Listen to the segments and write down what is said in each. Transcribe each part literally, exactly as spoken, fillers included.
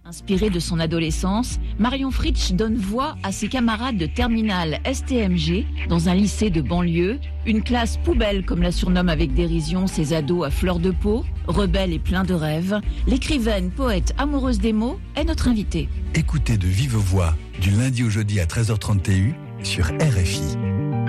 Inspirée de son adolescence, Marion Fritsch donne voix à ses camarades de terminale S T M G dans un lycée de banlieue, une classe poubelle comme la surnomme avec dérision ses ados à fleur de peau, rebelle et plein de rêves. L'écrivaine, poète, amoureuse des mots est notre invitée. Écoutez de vive voix du lundi au jeudi à treize heures trente T U sur R F I.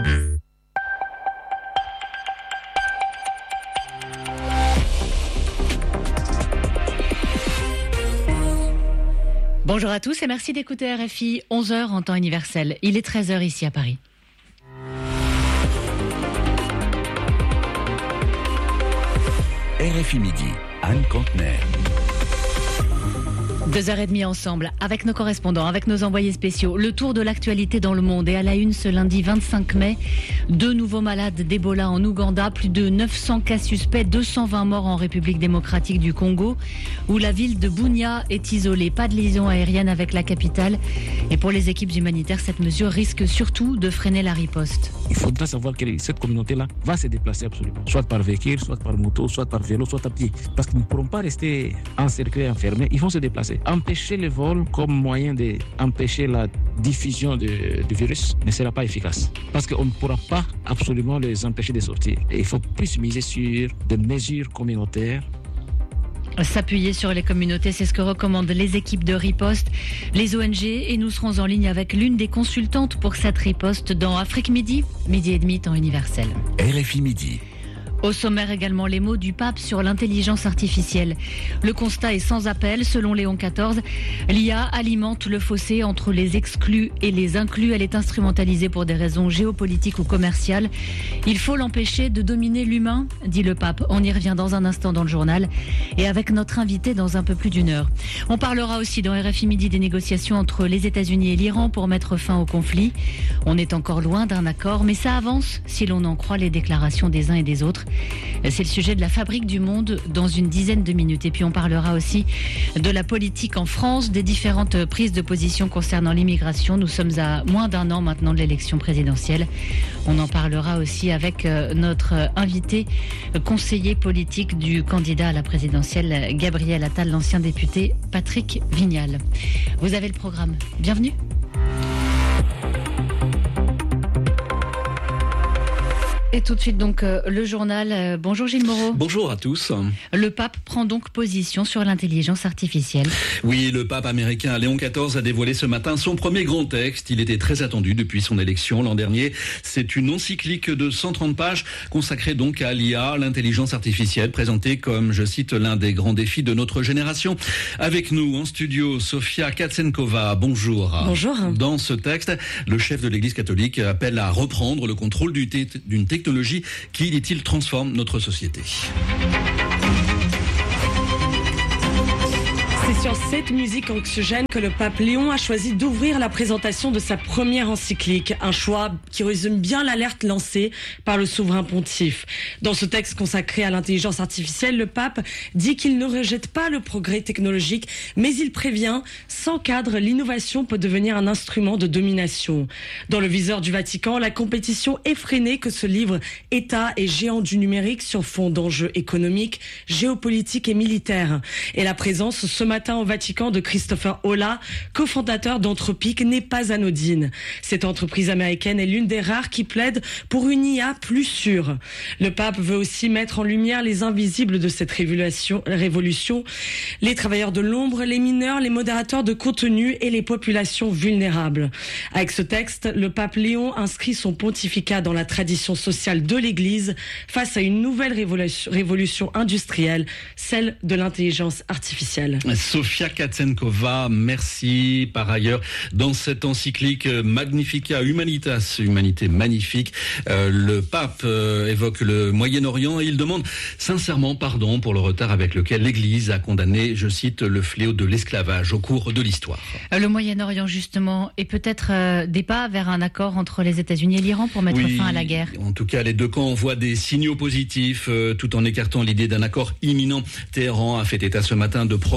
Bonjour à tous et merci d'écouter R F I, onze heures en temps universel. Il est treize heures ici à Paris. R F I Midi, Anne Contener. Deux heures et demie ensemble, avec nos correspondants, avec nos envoyés spéciaux. Le tour de l'actualité dans le monde. Et à la une ce lundi vingt-cinq mai, deux nouveaux malades d'Ebola en Ouganda, plus de neuf cents cas suspects, deux cent vingt morts en République démocratique du Congo, où la ville de Bunia est isolée. Pas de liaison aérienne avec la capitale. Et pour les équipes humanitaires, cette mesure risque surtout de freiner la riposte. Il faudra savoir que cette communauté-là va se déplacer absolument. Soit par véhicule, soit par moto, soit par vélo, soit à pied. Parce qu'ils ne pourront pas rester encerclés, enfermés. Ils vont se déplacer. Empêcher le vol comme moyen d'empêcher la diffusion du virus ne sera pas efficace. Parce qu'on ne pourra pas absolument les empêcher de sortir. Et il faut plus miser sur des mesures communautaires. S'appuyer sur les communautés, c'est ce que recommandent les équipes de riposte, les O N G, et nous serons en ligne avec l'une des consultantes pour cette riposte dans Afrique Midi, midi et demi temps universel. R F I Midi. Au sommaire également les mots du pape sur l'intelligence artificielle. Le constat est sans appel, selon Léon quatorze. L'I A alimente le fossé entre les exclus et les inclus. Elle est instrumentalisée pour des raisons géopolitiques ou commerciales. Il faut l'empêcher de dominer l'humain, dit le pape. On y revient dans un instant dans le journal et avec notre invité dans un peu plus d'une heure. On parlera aussi dans R F I Midi des négociations entre les États-Unis et l'Iran pour mettre fin au conflit. On est encore loin d'un accord, mais ça avance si l'on en croit les déclarations des uns et des autres. C'est le sujet de la fabrique du monde dans une dizaine de minutes. Et puis on parlera aussi de la politique en France, des différentes prises de position concernant l'immigration. Nous sommes à moins d'un an maintenant de l'élection présidentielle. On en parlera aussi avec notre invité, conseiller politique du candidat à la présidentielle, Gabriel Attal, l'ancien député Patrick Vignal. Vous avez le programme. Bienvenue. Et tout de suite donc euh, le journal. Euh, bonjour Gilles Moreau. Bonjour à tous. Le pape prend donc position sur l'intelligence artificielle. Oui, le pape américain Léon quatorze a dévoilé ce matin son premier grand texte. Il était très attendu depuis son élection l'an dernier. C'est une encyclique de cent trente pages consacrée donc à l'I A, l'intelligence artificielle, présentée comme, je cite, l'un des grands défis de notre génération. Avec nous en studio, Sofia Katsenkova. Bonjour. Bonjour. Dans ce texte, le chef de l'Église catholique appelle à reprendre le contrôle d'une technologie technologie qui, dit-il, transforme notre société. C'est sur cette musique anxiogène que le pape Léon a choisi d'ouvrir la présentation de sa première encyclique. Un choix qui résume bien l'alerte lancée par le souverain pontife. Dans ce texte consacré à l'intelligence artificielle, le pape dit qu'il ne rejette pas le progrès technologique, mais il prévient, sans cadre, l'innovation peut devenir un instrument de domination. Dans le viseur du Vatican, la compétition effrénée que se livrent États et géants du numérique sur fond d'enjeux économiques, géopolitiques et militaires. Et la présence ce matin au Vatican de Christopher Olah, cofondateur d'Anthropic, n'est pas anodine. Cette entreprise américaine est l'une des rares qui plaide pour une I A plus sûre. Le pape veut aussi mettre en lumière les invisibles de cette révolution, révolution, les travailleurs de l'ombre, les mineurs, les modérateurs de contenu et les populations vulnérables. Avec ce texte, le pape Léon inscrit son pontificat dans la tradition sociale de l'Église face à une nouvelle révolution, révolution industrielle, celle de l'intelligence artificielle. Sofia Katsenkova, merci. Par ailleurs, dans cette encyclique Magnificat Humanitas, humanité magnifique, euh, le pape euh, évoque le Moyen-Orient et il demande sincèrement pardon pour le retard avec lequel l'Église a condamné, je cite, le fléau de l'esclavage au cours de l'histoire. Le Moyen-Orient, justement, est peut-être euh, des pas vers un accord entre les États-Unis et l'Iran pour mettre oui, fin à la guerre. En tout cas, les deux camps envoient des signaux positifs, euh, tout en écartant l'idée d'un accord imminent. Téhéran a fait état ce matin de progrès dans les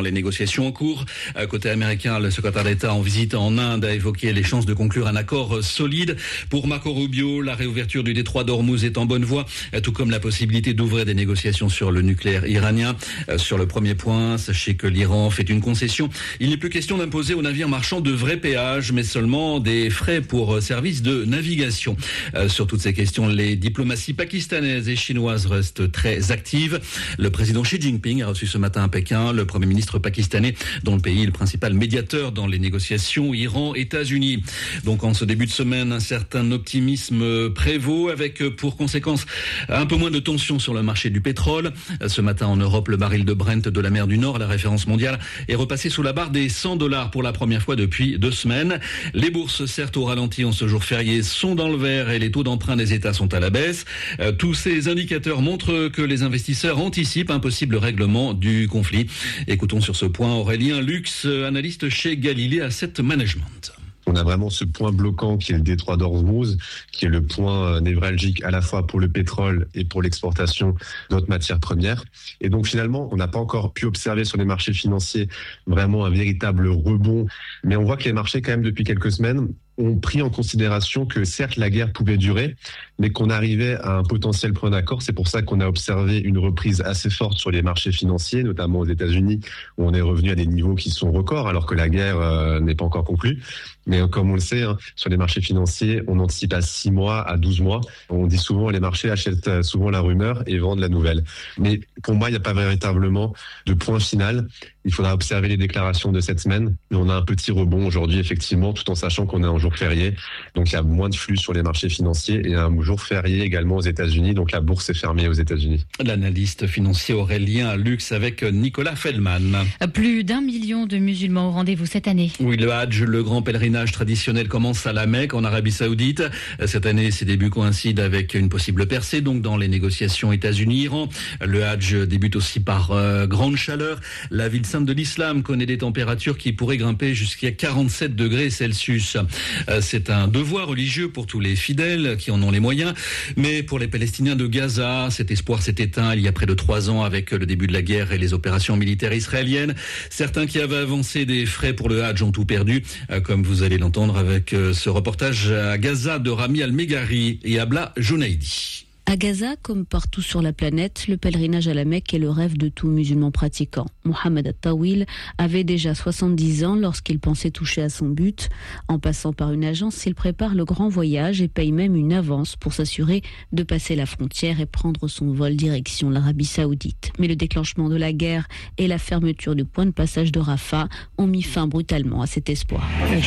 les négociations en cours. Côté américain, le secrétaire d'État en visite en Inde a évoqué les chances de conclure un accord solide. Pour Marco Rubio, la réouverture du détroit d'Ormuz est en bonne voie, tout comme la possibilité d'ouvrir des négociations sur le nucléaire iranien. Sur le premier point, sachez que l'Iran fait une concession. Il n'est plus question d'imposer aux navires marchands de vrais péages, mais seulement des frais pour service de navigation. Sur toutes ces questions, les diplomaties pakistanaises et chinoises restent très actives. Le président Xi Jinping a reçu ce matin à Pékin le premier ministre pakistanais, dont le pays est le principal médiateur dans les négociations Iran-États-Unis. Donc en ce début de semaine, un certain optimisme prévaut, avec pour conséquence un peu moins de tension sur le marché du pétrole. Ce matin en Europe, le baril de Brent de la mer du Nord, la référence mondiale, est repassé sous la barre des cent dollars pour la première fois depuis deux semaines. Les bourses, certes au ralenti en ce jour férié, sont dans le vert et les taux d'emprunt des États sont à la baisse. Euh, tous ces indicateurs montrent que les investisseurs anticipent un possible règlement du conflit. Écoutons sur ce point Aurélien Lux, analyste chez Galilée Asset Management. On a vraiment ce point bloquant qui est le détroit d'Ormuz, qui est le point névralgique à la fois pour le pétrole et pour l'exportation d'autres matières premières. Et donc finalement, on n'a pas encore pu observer sur les marchés financiers vraiment un véritable rebond. Mais on voit que les marchés, quand même, depuis quelques semaines, ont pris en considération que certes la guerre pouvait durer, mais qu'on arrivait à un potentiel point d'accord. C'est pour ça qu'on a observé une reprise assez forte sur les marchés financiers, notamment aux États-Unis, où on est revenu à des niveaux qui sont records, alors que la guerre euh, n'est pas encore conclue. Mais euh, comme on le sait, hein, sur les marchés financiers, on anticipe à six mois, à douze mois. On dit souvent, les marchés achètent souvent la rumeur et vendent la nouvelle. Mais pour moi, il n'y a pas véritablement de point final. Il faudra observer les déclarations de cette semaine. Mais on a un petit rebond aujourd'hui, effectivement, tout en sachant qu'on est en jour férié. Donc il y a moins de flux sur les marchés financiers et un jour férié également aux États-Unis. Donc la bourse est fermée aux États-Unis. L'analyste financier Aurélien Lux avec Nicolas Feldman. Plus d'un million de musulmans au rendez-vous cette année. Oui, le Hadj, le grand pèlerinage traditionnel, commence à la Mecque, en Arabie Saoudite. Cette année, ses débuts coïncident avec une possible percée, donc dans les négociations États-Unis-Iran. Le Hadj débute aussi par euh, grande chaleur. La ville sainte de l'islam connaît des températures qui pourraient grimper jusqu'à quarante-sept degrés Celsius. C'est un devoir religieux pour tous les fidèles qui en ont les moyens. Mais pour les Palestiniens de Gaza, cet espoir s'est éteint il y a près de trois ans avec le début de la guerre et les opérations militaires israéliennes. Certains qui avaient avancé des frais pour le Hadj ont tout perdu, comme vous allez l'entendre avec ce reportage à Gaza de Rami Al-Megari et Abla Jounaidi. À Gaza, comme partout sur la planète, le pèlerinage à la Mecque est le rêve de tout musulman pratiquant. Mohamed At-Tawil avait déjà soixante-dix ans lorsqu'il pensait toucher à son but. En passant par une agence, il prépare le grand voyage et paye même une avance pour s'assurer de passer la frontière et prendre son vol direction l'Arabie Saoudite. Mais le déclenchement de la guerre et la fermeture du point de passage de Rafah ont mis fin brutalement à cet espoir.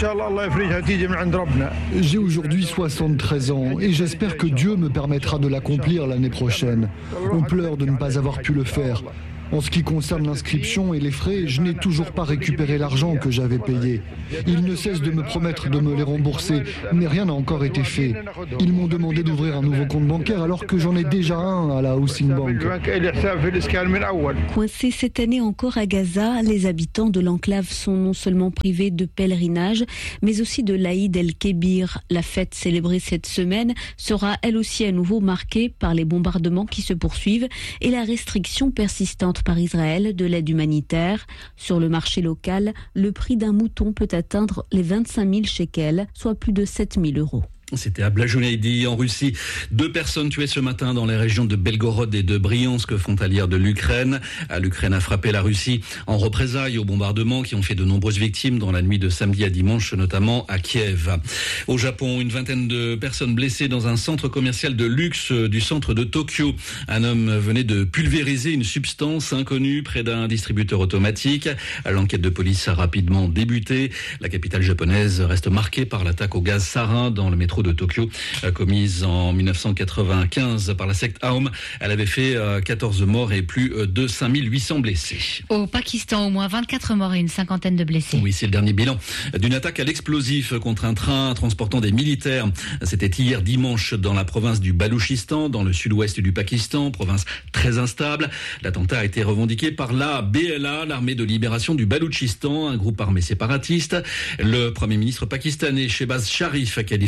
J'ai aujourd'hui soixante-treize ans et j'espère que Dieu me permettra de l'accomplir l'année prochaine. On pleure de ne pas avoir pu le faire. En ce qui concerne l'inscription et les frais, je n'ai toujours pas récupéré l'argent que j'avais payé. Ils ne cessent de me promettre de me les rembourser, mais rien n'a encore été fait. Ils m'ont demandé d'ouvrir un nouveau compte bancaire alors que j'en ai déjà un à la Housing Bank. Coincés cette année encore à Gaza, les habitants de l'enclave sont non seulement privés de pèlerinage, mais aussi de l'Aïd el-Kébir. La fête célébrée cette semaine sera elle aussi à nouveau marquée par les bombardements qui se poursuivent et la restriction persistante par Israël de l'aide humanitaire. Sur le marché local, le prix d'un mouton peut atteindre les vingt-cinq mille shekels, soit plus de sept mille euros. C'était à Abla Jounaidi en Russie. Deux personnes tuées ce matin dans les régions de Belgorod et de Briansk, frontalières de l'Ukraine. L'Ukraine a frappé la Russie en représailles aux bombardements qui ont fait de nombreuses victimes dans la nuit de samedi à dimanche, notamment à Kiev. Au Japon, une vingtaine de personnes blessées dans un centre commercial de luxe du centre de Tokyo. Un homme venait de pulvériser une substance inconnue près d'un distributeur automatique. L'enquête de police a rapidement débuté. La capitale japonaise reste marquée par l'attaque au gaz sarin dans le métro de Tokyo, commise en dix-neuf cent quatre-vingt-quinze par la secte Aum. Elle avait fait quatorze morts et plus de cinq mille huit cents blessés. Au Pakistan, au moins vingt-quatre morts et une cinquantaine de blessés. Oui, c'est le dernier bilan d'une attaque à l'explosif contre un train transportant des militaires. C'était hier dimanche dans la province du Baloutchistan, dans le sud-ouest du Pakistan, province très instable. L'attentat a été revendiqué par la B L A, l'armée de libération du Baloutchistan, un groupe armé séparatiste. Le premier ministre pakistanais, Shehbaz Sharif, a qualifié l'attaque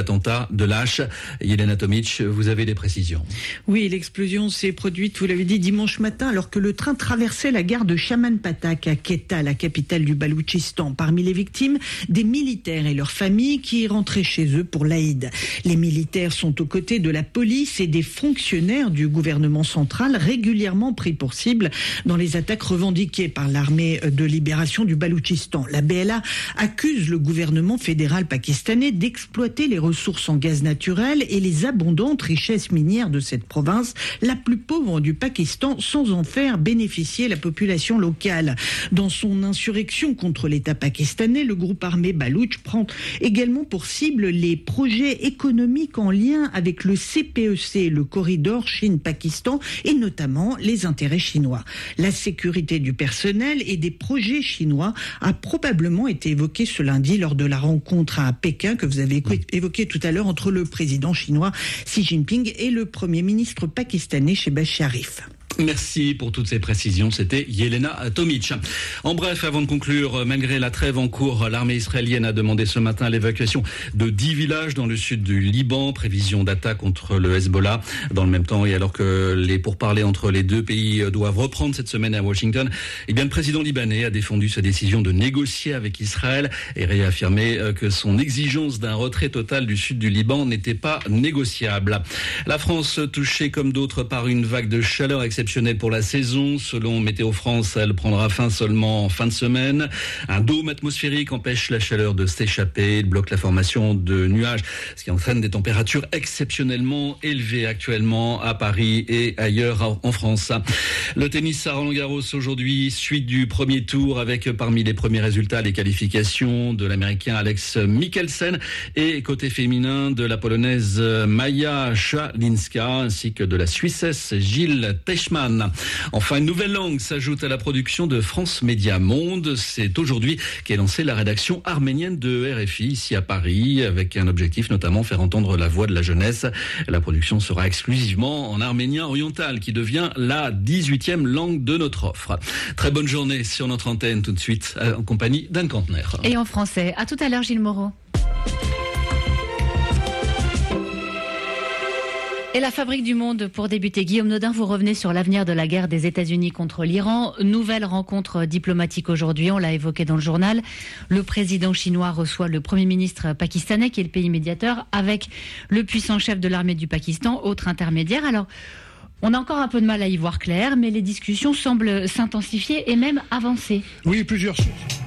l'attentat de Lâche. Yelena Tomic, vous avez des précisions. Oui, l'explosion s'est produite, vous l'avez dit, dimanche matin alors que le train traversait la gare de Chaman Patak à Quetta, la capitale du Baloutchistan. Parmi les victimes, des militaires et leurs familles qui rentraient chez eux pour l'Aïd. Les militaires sont aux côtés de la police et des fonctionnaires du gouvernement central régulièrement pris pour cible dans les attaques revendiquées par l'armée de libération du Baloutchistan. La B L A accuse le gouvernement fédéral pakistanais d'exploiter les ressources en gaz naturel et les abondantes richesses minières de cette province, la plus pauvre du Pakistan, sans en faire bénéficier la population locale. Dans son insurrection contre l'État pakistanais, le groupe armé baloutche prend également pour cible les projets économiques en lien avec le C P E C, le corridor Chine-Pakistan, et notamment les intérêts chinois. La sécurité du personnel et des projets chinois a probablement été évoquée ce lundi lors de la rencontre à Pékin que vous avez évoquée tout à l'heure entre le président chinois Xi Jinping et le premier ministre pakistanais Shehbaz Sharif. Merci pour toutes ces précisions, c'était Yelena Tomic. En bref, avant de conclure, malgré la trêve en cours, l'armée israélienne a demandé ce matin l'évacuation de dix villages dans le sud du Liban, prévision d'attaque contre le Hezbollah. Dans le même temps, et alors que les pourparlers entre les deux pays doivent reprendre cette semaine à Washington, eh bien, le président libanais a défendu sa décision de négocier avec Israël et réaffirmé que son exigence d'un retrait total du sud du Liban n'était pas négociable. La France, touchée comme d'autres par une vague de chaleur exceptionnelle pour la saison. Selon Météo France, elle prendra fin seulement en fin de semaine. Un dôme atmosphérique empêche la chaleur de s'échapper. Il bloque la formation de nuages, ce qui entraîne des températures exceptionnellement élevées actuellement à Paris et ailleurs en France. Le tennis à Roland-Garros aujourd'hui, suite du premier tour avec parmi les premiers résultats les qualifications de l'Américain Alex Mikkelsen et côté féminin de la Polonaise Maja Szalinska ainsi que de la Suissesse Gilles Teichmann. Enfin, une nouvelle langue s'ajoute à la production de France Média Monde. C'est aujourd'hui qu'est lancée la rédaction arménienne de R F I ici à Paris, avec un objectif notamment faire entendre la voix de la jeunesse. La production sera exclusivement en arménien oriental, qui devient la dix-huitième langue de notre offre. Très bonne journée sur notre antenne, tout de suite en compagnie d'Anne Cantner. Et en français. À tout à l'heure, Gilles Moreau. Et la fabrique du monde, pour débuter, Guillaume Nodin, vous revenez sur l'avenir de la guerre des États-Unis contre l'Iran. Nouvelle rencontre diplomatique aujourd'hui, on l'a évoqué dans le journal. Le président chinois reçoit le premier ministre pakistanais, qui est le pays médiateur, avec le puissant chef de l'armée du Pakistan, autre intermédiaire. Alors, on a encore un peu de mal à y voir clair, mais les discussions semblent s'intensifier et même avancer. Oui, plusieurs choses.